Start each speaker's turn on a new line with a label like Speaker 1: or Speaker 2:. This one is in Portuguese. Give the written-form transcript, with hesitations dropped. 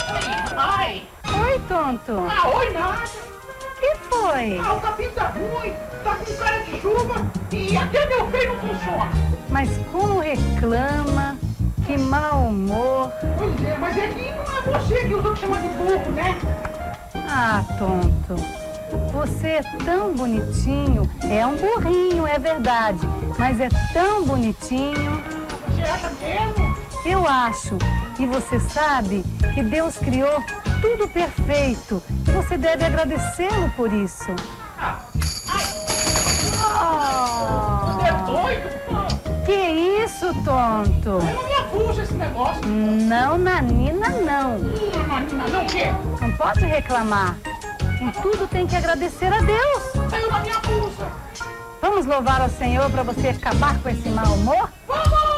Speaker 1: Ai!
Speaker 2: Oi, tonto.
Speaker 1: Ah, oi nada!
Speaker 2: Que foi?
Speaker 1: Ah, o capim tá ruim, tá com cara de chuva e até meu freio não funciona.
Speaker 2: Mas como reclama? Que mau humor.
Speaker 1: Pois é, mas é que não é você que os outros chamam de burro, né?
Speaker 2: Ah, tonto. Você é tão bonitinho. É um burrinho, é verdade. Mas é tão bonitinho.
Speaker 1: Você acha mesmo?
Speaker 2: Eu acho. E você sabe que Deus criou tudo perfeito. E você deve agradecê-lo por isso.
Speaker 1: Você é doido?
Speaker 2: Que isso, tonto?
Speaker 1: Eu não me abuso esse negócio.
Speaker 2: Não, Nanina, não.
Speaker 1: Nanina, não o quê?
Speaker 2: Não pode reclamar. Em tudo tem que agradecer a Deus.
Speaker 1: Eu não me abuso.
Speaker 2: Vamos louvar ao Senhor para você acabar com esse mau humor?
Speaker 1: Vamos!